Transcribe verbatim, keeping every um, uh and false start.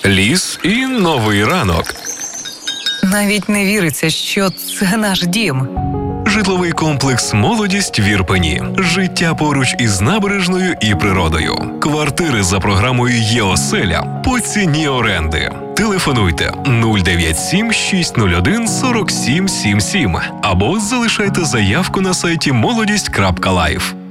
ліс і новий ранок. Навіть не віриться, що це наш дім. Житловий комплекс «Молодість» в Ірпені. Життя поруч із набережною і природою. Квартири за програмою «Є-оселя» по ціні оренди. Телефонуйте нуль дев'ять сім шість нуль один сорок сім сімдесят сім або залишайте заявку на сайті молодість крапка лайф.